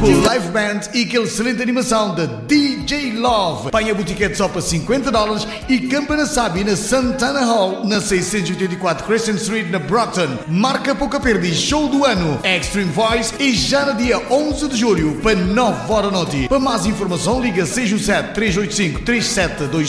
com o live band e aquele excelente animação da DJ Love. Panha Boutiquete só para $50 e Campana Sabi na Santana Hall, na 684 Crescent Street, na Brockton. Marca pouca perda, show do ano, Extreme Voice, e já no dia 11 de julho, para 9 horas da noite. Para mais informação, liga 617-385-3726